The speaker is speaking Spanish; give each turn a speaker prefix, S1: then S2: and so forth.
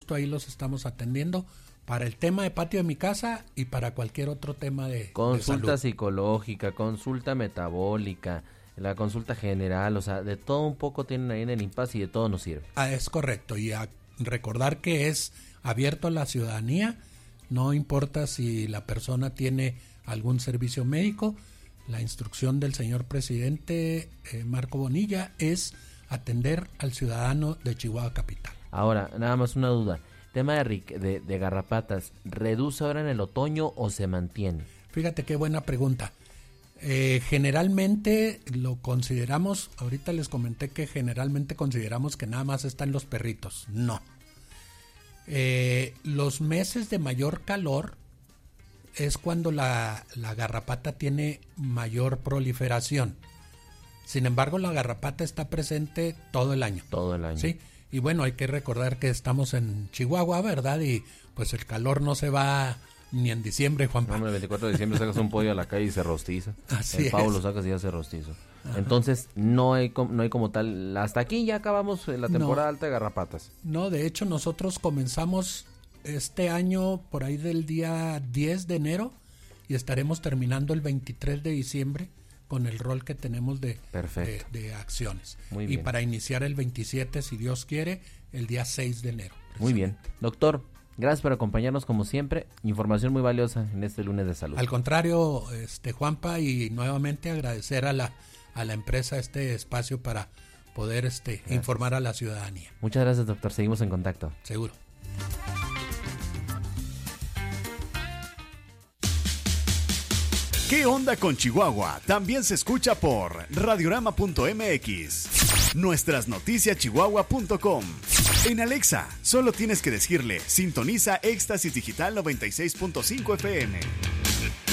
S1: gusto ahí los estamos atendiendo para el tema de patio de mi casa y para cualquier otro tema de
S2: consulta
S1: de salud.
S2: Psicológica, consulta metabólica, la consulta general, o sea, de todo un poco tienen ahí en el Impas y de todo nos sirve.
S1: Es correcto, y a recordar que es abierto a la ciudadanía, no importa si la persona tiene algún servicio médico, la instrucción del señor presidente Marco Bonilla es atender al ciudadano de Chihuahua Capital.
S2: Ahora, nada más una duda, tema de garrapatas, ¿reduce ahora en el otoño o se mantiene?
S1: Fíjate qué buena pregunta. Generalmente lo consideramos, ahorita les comenté que generalmente consideramos que nada más están los perritos. No. Los meses de mayor calor es cuando la garrapata tiene mayor proliferación. Sin embargo, la garrapata está presente todo el año.
S2: Todo el año.
S1: Sí. Y bueno, hay que recordar que estamos en Chihuahua, ¿verdad? Y pues el calor no se va ni en diciembre, Juanpa.
S2: No, el 24 de diciembre sacas un pollo a la calle y se rostiza.
S1: Así
S2: el pavo
S1: es.
S2: lo sacas y ya se rostizo.
S1: Ajá.
S2: Entonces, no hay como tal. Hasta aquí ya acabamos la temporada alta de garrapatas.
S1: No, de hecho, nosotros comenzamos este año por ahí del día 10 de enero y estaremos terminando el 23 de diciembre con el rol que tenemos de acciones.
S2: Muy bien.
S1: Y para iniciar el 27, si Dios quiere, el día 6 de enero.
S2: Muy bien. Doctor, gracias por acompañarnos como siempre. Información muy valiosa en este lunes de salud.
S1: Al contrario, Juanpa, y nuevamente agradecer a la empresa este espacio para poder informar a la ciudadanía.
S2: Muchas gracias, doctor. Seguimos en contacto.
S1: Seguro.
S3: ¿Qué onda con Chihuahua? También se escucha por radiorama.mx. Nuestras noticias chihuahua.com. En Alexa, solo tienes que decirle, sintoniza Éxtasis Digital 96.5 FM.